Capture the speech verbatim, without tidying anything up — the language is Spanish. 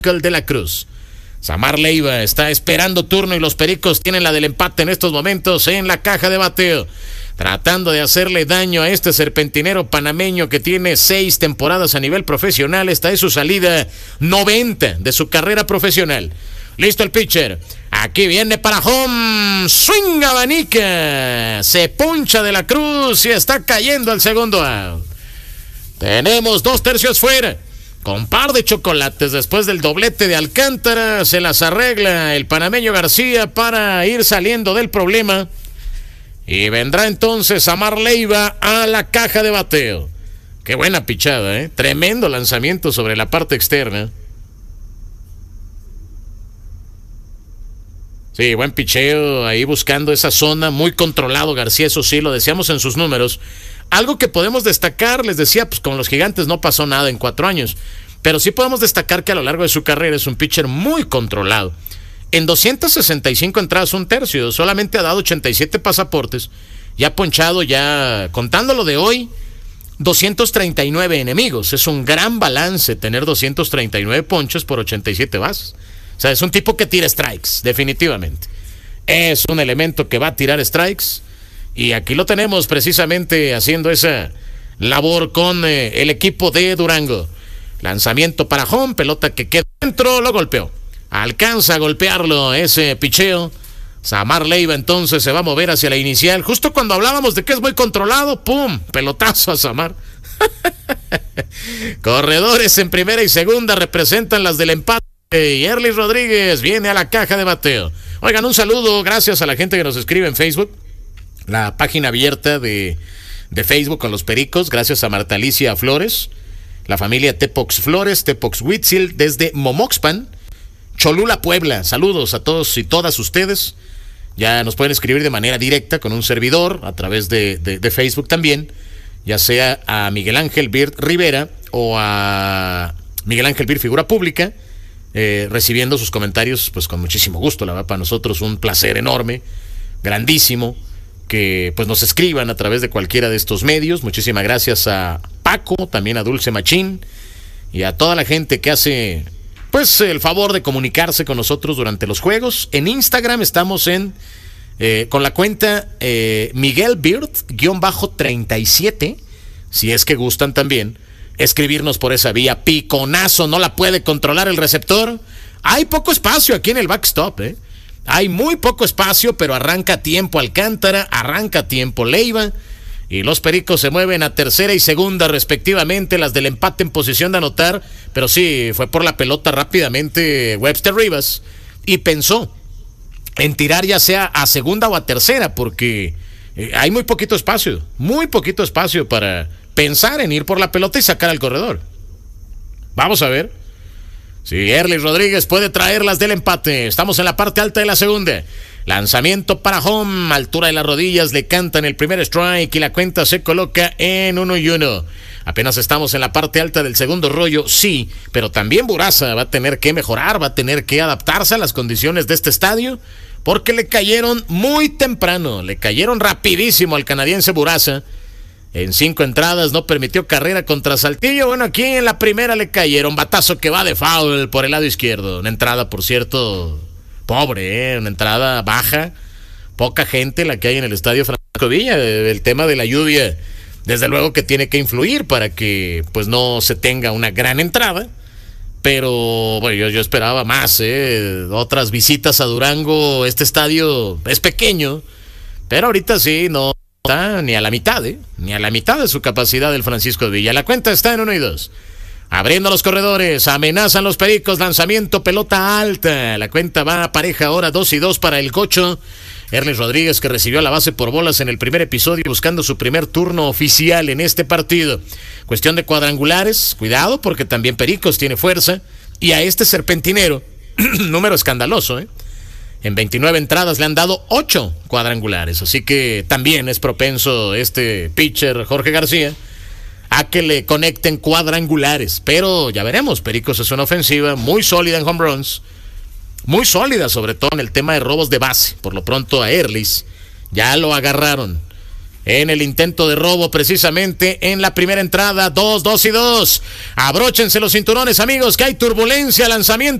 de la Cruz. Samar Leiva está esperando turno y los Pericos tienen la del empate en estos momentos en la caja de bateo, tratando de hacerle daño a este serpentinero panameño que tiene seis temporadas a nivel profesional. Esta es su salida noventa de su carrera profesional. Listo el pitcher. Aquí viene para home. Swing abanica. Se poncha de la Cruz y está cayendo al segundo out. Tenemos dos tercios fuera. Con par de chocolates después del doblete de Alcántara, se las arregla el panameño García para ir saliendo del problema. Y vendrá entonces Samar Leiva a la caja de bateo. Qué buena pichada, ¿eh? Tremendo lanzamiento sobre la parte externa. Sí, buen picheo ahí buscando esa zona, muy controlado García, eso sí, lo decíamos en sus números. Algo que podemos destacar, les decía, pues con los Gigantes no pasó nada en cuatro años, pero sí podemos destacar que a lo largo de su carrera es un pitcher muy controlado. En doscientas sesenta y cinco entradas, un tercio, solamente ha dado ochenta y siete pasaportes, ya ha ponchado, ya contándolo de hoy, doscientos treinta y nueve enemigos. Es un gran balance tener doscientos treinta y nueve ponches por ochenta y siete bases. O sea, es un tipo que tira strikes, definitivamente. Es un elemento que va a tirar strikes. Y aquí lo tenemos precisamente haciendo esa labor con eh, el equipo de Durango. Lanzamiento para home, pelota que queda dentro, lo golpeó. Alcanza a golpearlo ese picheo. Samar Leiva entonces se va a mover hacia la inicial. Justo cuando hablábamos de que es muy controlado, ¡pum! Pelotazo a Samar. Corredores en primera y segunda representan las del empate. Y Erlis Rodríguez viene a la caja de bateo. Oigan, un saludo, gracias a la gente que nos escribe en Facebook. La página abierta de, de Facebook con los Pericos, gracias a Marta Alicia Flores, la familia Tepox Flores, Tepox Huitzil, desde Momoxpan, Cholula, Puebla. Saludos a todos y todas ustedes. Ya nos pueden escribir de manera directa con un servidor a través de, de, de Facebook también, ya sea a Miguel Ángel Bird Rivera o a Miguel Ángel Bird Figura Pública, eh, recibiendo sus comentarios pues con muchísimo gusto. La verdad, para nosotros un placer enorme, grandísimo, que pues nos escriban a través de cualquiera de estos medios. Muchísimas gracias a Paco, también a Dulce Machín y a toda la gente que hace pues el favor de comunicarse con nosotros durante los juegos. En Instagram estamos en eh, con la cuenta eh, Miguel Bird treinta y siete, si es que gustan también escribirnos por esa vía. Piconazo, no la puede controlar el receptor. Hay poco espacio aquí en el backstop, eh Hay muy poco espacio, pero arranca a tiempo Alcántara, arranca a tiempo Leiva, y los Pericos se mueven a tercera y segunda respectivamente, las del empate en posición de anotar, pero sí, fue por la pelota rápidamente Webster Rivas, y pensó en tirar ya sea a segunda o a tercera, porque eh, hay muy poquito espacio, muy poquito espacio para pensar en ir por la pelota y sacar al corredor. Vamos a ver si Erlis Rodríguez puede traerlas del empate. Estamos en la parte alta de la segunda. Lanzamiento para home, altura de las rodillas, le cantan el primer strike y la cuenta se coloca en uno y uno. Apenas estamos en la parte alta del segundo rollo, sí, pero también Buraza va a tener que mejorar, va a tener que adaptarse a las condiciones de este estadio, porque le cayeron muy temprano, le cayeron rapidísimo al canadiense Buraza. En cinco entradas no permitió carrera contra Saltillo. Bueno, aquí en la primera le cayeron. Batazo que va de foul por el lado izquierdo. Una entrada, por cierto, pobre, ¿eh? Una entrada baja. Poca gente la que hay en el estadio Francisco Villa. El tema de la lluvia, desde luego que tiene que influir para que pues no se tenga una gran entrada. Pero bueno, yo, yo esperaba más, ¿eh? Otras visitas a Durango. Este estadio es pequeño, pero ahorita sí, no está ni a la mitad, ¿eh? Ni a la mitad de su capacidad del Francisco Villa. La cuenta está en uno y dos. Abriendo los corredores, amenazan los Pericos, lanzamiento, pelota alta. La cuenta va a pareja ahora, dos y dos para el Cocho. Erlis Rodríguez, que recibió la base por bolas en el primer episodio, buscando su primer turno oficial en este partido. Cuestión de cuadrangulares, cuidado, porque también Pericos tiene fuerza. Y a este serpentinero, número escandaloso, ¿eh? En veintinueve entradas le han dado ocho cuadrangulares, así que también es propenso este pitcher Jorge García a que le conecten cuadrangulares, pero ya veremos. Pericos es una ofensiva muy sólida en home runs, muy sólida sobre todo en el tema de robos de base. Por lo pronto a Erlis ya lo agarraron en el intento de robo precisamente en la primera entrada. Dos, dos y dos. Abróchense los cinturones, amigos, que hay turbulencia, lanzamiento